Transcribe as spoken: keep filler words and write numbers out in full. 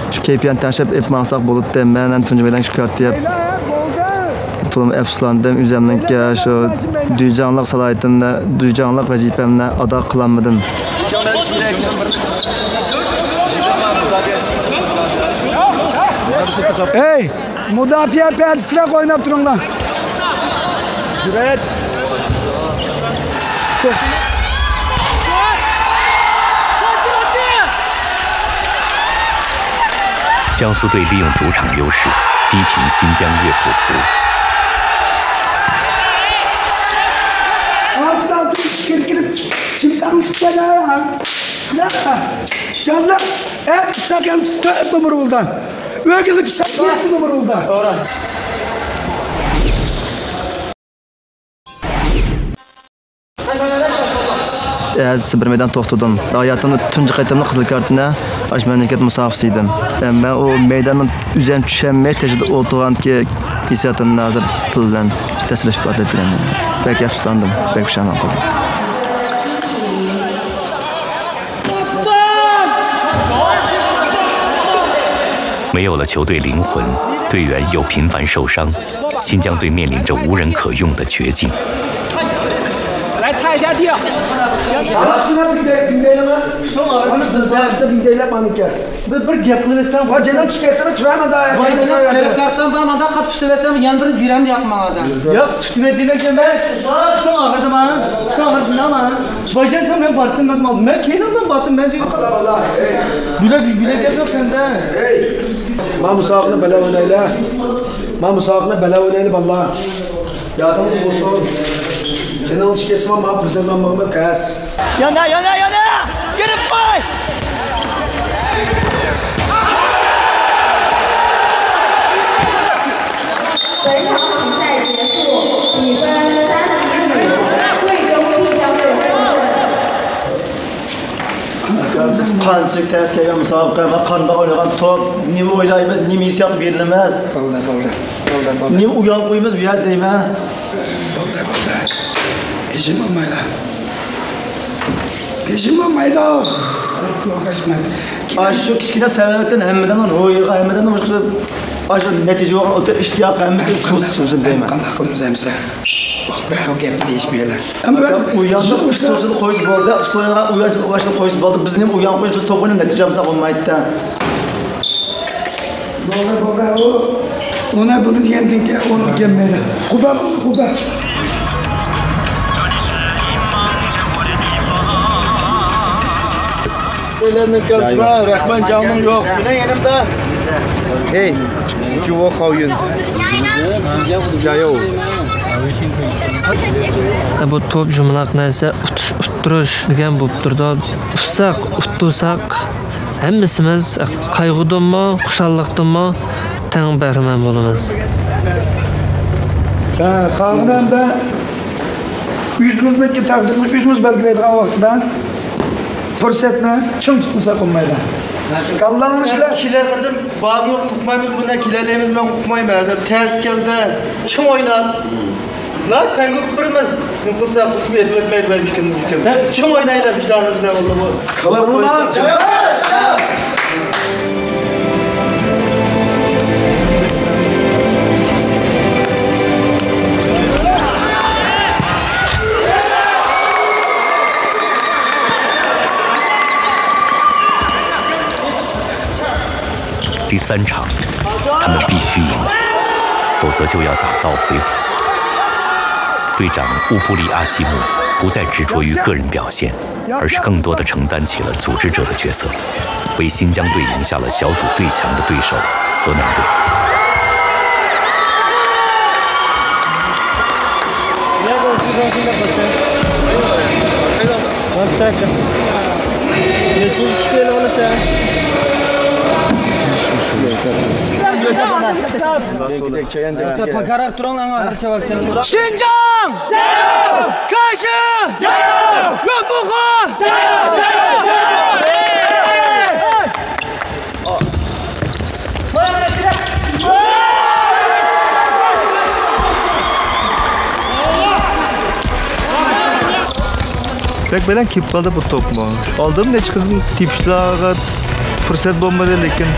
Şu keyfiyen təşəb etmənsaq bulutdu. Mənlə Tuncubaydan şu kartı tulum əfsuslandım. Üzəmdən ki, şu duycanlıq salayətində, duycanlıq vəzifəmlə ada qılanmadım. Hey, müdafiə pərdisine oynab durun lan. Cürət. 江苏队利用主场优势，逼平新疆乐谱湖。 Altıdan çıkıp gidip çimden çıkana ya. Ne? Canlı et sakan tört numara oldu. Ögülük sakan numara oldu. Doğru. Evet, Sibir meydan toxtadım. Hayatımda tuncu qaytamda qızıl kartına aş memleket musafisiydim. Ben o meydanın üzerine düşenmeye tecrüde olduğum ki hissiyatın nazır tıldan təsirləşib atlettirəm. Belki əfsuslandım, belki pişman oldum. 没有了球队灵魂，队员又频繁受伤，新疆队面临着无人可用的绝境。 来擦一下地。 Arasına bir de dinleyelim. Arasında bir de manike. Bir bir gap qilsam, va jelan chiqasini turama da. Sel kartdan ben maza qat tushtabasam, yan bir biram yoqmag'azam. Yo'q, tutma demakdan ben tutun og'irdi men. Tutun og'ir shundaman. Bojansam men batdim mazmol. Men keyindan batdim ben seni. Allah Allah. Bilek bilek yo'q senda. Hey. Ma musaqni bala o'ynayla. Ma musaqni bala o'ynayla vallah. Yadım olsun. Jelan chiqasini ma prezidentligimiz qas. Yana yana yana. Gelip bay. Qancha tez kelgan musobaqa va qanday o'ynagan top, nima o'ylaymiz, nima hissiyot berilmas. Bo'ldi, bo'ldi. Bo'ldi, bo'ldi. Nima uyon qo'yimiz bu yerda deyman. Bo'ldi, bo'ldi. Ishim bo'lmaydi. Ishim bo'lmaydi. Shu kichkina savoldan hammadan ro'yiga, hammadan o'xshab, shu natija yo'q, o'ta ishtiyoq hammasi qo'zg'ashsin deyman. Qanday qilamiz hamsa? Bo'ldi, o gapni deyishmaylar. Uyanni usulchilik qo'yish bo'ldi, usulga uyanchilik qo'yishni qo'yish bo'ldi. Bizni ham uyan qo'yish, biz to'p o'ynab natijamiz bo'lmaydi. Bo'ldi, bo'ldi. Ona bunu diyendin ki onu gelmedi. Kuba, kuba. Ellerini karışma, Rahman canım yok. Yine yanımda. Hey, Cuvo Xoyun. Jayo. Bu top jumlaq narsa uttirish degan bo'lib turdi. Utsaq, uttusak hammasimiz qayg'udanmi, xushalliqdanmi tang bahramand bo'lamiz. Ha, qavunam da yüzümüzdeki takdirini yüzümüz belgileydiği vaqtida fursatni chin tutmasa olmaydi. Kallanmışlar. Kiler kadar bağ yok, kufmayımız bunda kilerlerimiz ben kufmayım. Ters geldi, çim oynar. La, ben kufmayımız. Kufsa kufmayı etmeyi vermiş kendim. Çim oynayla vicdanımızdan oldu bu. Kalan koysa. 第三场，他们必须赢，否则就要打道回府。队长乌布里阿西姆不再执着于个人表现，而是更多的承担起了组织者的角色，为新疆队赢下了小组最强的对手河南队。 新疆加油！开始加油！岳不河加油！加油！加油！ Pek beden kip kaldı bu top mu? Aldım ne çıktı tipçilerle fırsat bomba lekin